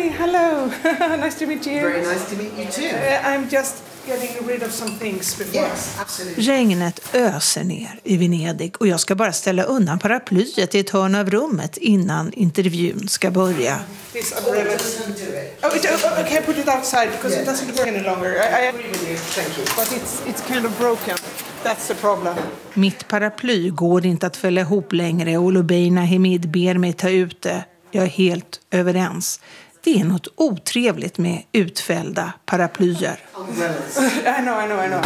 Hi, hello. Nice to meet you. Very nice to meet you too. I'm just getting rid of some things before. Yes, absolutely. Regnet öser ner i Venedig och jag ska bara ställa undan paraplyet i ett hörn av rummet innan intervjun ska börja. This umbrella. Okay, put it outside because it doesn't work any longer. I agree with you. Thank you. But it's kind of broken. That's the problem. Mitt paraply går inte att fälla ihop längre och Lubeina Hemid ber mig ta ut det. Jag är helt överens. Det är något otrevligt med utfällda paraplyer. I know.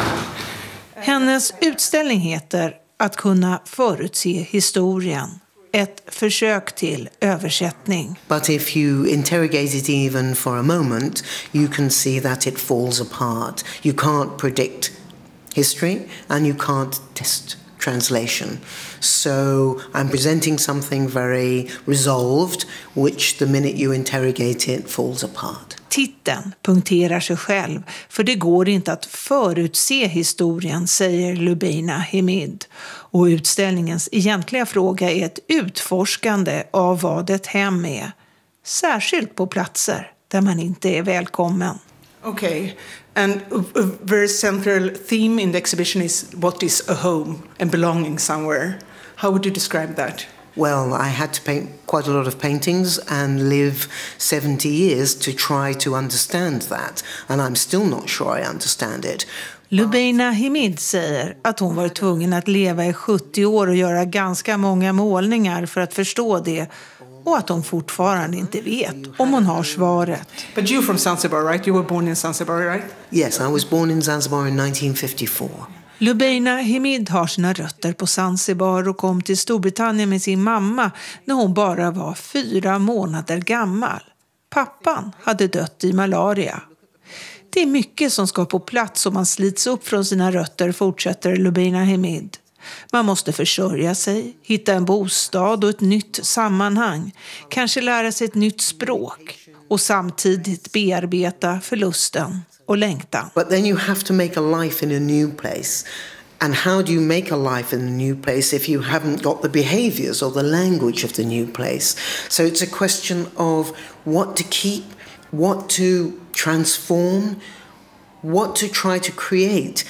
Hennes utställning heter Att kunna förutse historien. Ett försök till översättning. But if you interrogate it even for a moment, you can see that it falls apart. You can't predict history and you can't test translation. So I'm presenting something very resolved, which the minute you interrogate it falls apart. Titeln punkterar sig själv, för det går inte att förutse historien, säger Lubeina Hemid. Och utställningens egentliga fråga är ett utforskande av vad ett hem är. Särskilt på platser där man inte är välkommen. Okay, and a very central theme in the exhibition is what is a home and belonging somewhere. How would you describe that? Well, I had to paint quite a lot of paintings and live 70 years to try to understand that. And I'm still not sure I understand it. Lubeina Hemid säger att hon var tvungen att leva i 70 år och göra ganska många målningar för att förstå det. Och att hon fortfarande inte vet om hon har svaret. But you're from Zanzibar, right? You were born in Zanzibar, right? Yes, I was born in Zanzibar in 1954. Lubeina Hemid har sina rötter på Zanzibar och kom till Storbritannien med sin mamma när hon bara var 4 månader gammal. Pappan hade dött i malaria. Det är mycket som ska på plats om man slits upp från sina rötter, fortsätter Lubeina Hemid. Man måste försörja sig, hitta en bostad och ett nytt sammanhang. Kanske lära sig ett nytt språk och samtidigt bearbeta förlusten och längtan. But then you have to make a life in a new place. And how do you make a life in a new place if you haven't got the behaviors or the language of the new place? So it's a question of what to keep, what to transform, what to try to create.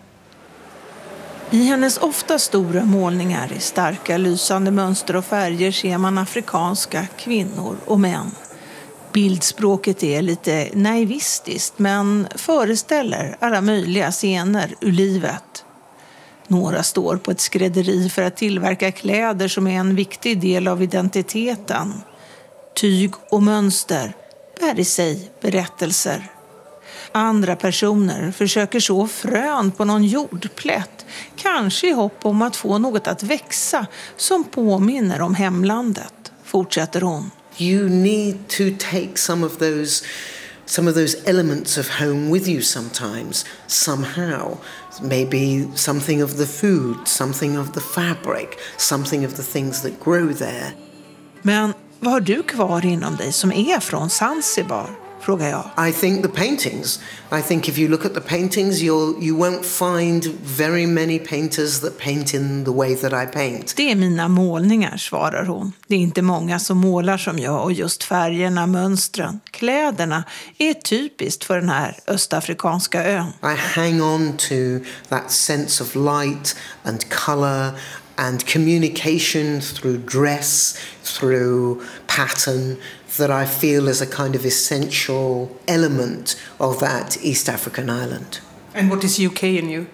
I hennes ofta stora målningar i starka lysande mönster och färger ser man afrikanska kvinnor och män. Bildspråket är lite naivistiskt men föreställer alla möjliga scener ur livet. Några står på ett skrädderi för att tillverka kläder som är en viktig del av identiteten. Tyg och mönster bär i sig berättelser. Andra personer försöker så frön på någon jordplätt, kanske i hopp om att få något att växa som påminner om hemlandet, fortsätter hon. You need to take some of those elements of home with you sometimes, somehow. Maybe something of the food, something of the fabric, something of the things that grow there. Men vad har du kvar inom dig som är från Zanzibar? Frågar jag. I think the paintings. I think if you look at the paintings, you won't find very many painters that paint in the way that I paint. Det är mina målningar, svarar hon. Det är inte många som målar som jag och just färgerna, mönstren, kläderna är typiskt för den här östafrikanska ön. I hang on to that sense of light and color and communication through dress, through pattern, that I feel is a kind of essential element of that East African island. And what is UK in you?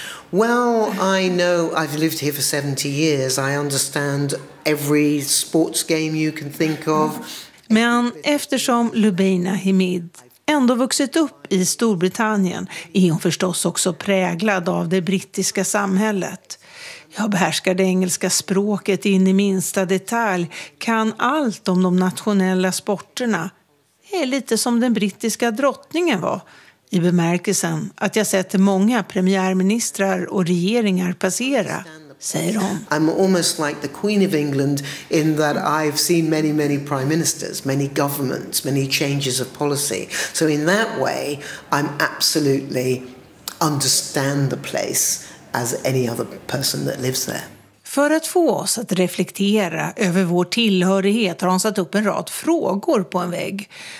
Well, I know I've lived here for 70 years. I understand every sports game you can think of. Men eftersom Lubeina Hemid ändå vuxit upp i Storbritannien är hon förstås också präglad av det brittiska samhället. Jag behärskar det engelska språket in i minsta detalj, kan allt om de nationella sporterna. Jag är lite som den brittiska drottningen var, i bemärkelsen att jag sett många premiärministrar och regeringar passera, säger hon. I'm almost like the Queen of England in that I've seen many prime ministers, many governments, many changes of policy. So in that way, I'm absolutely understand the place as any other person that lives there. För att få oss att reflektera över vår tillhörighet har hon satt upp en rad frågor på en vägg.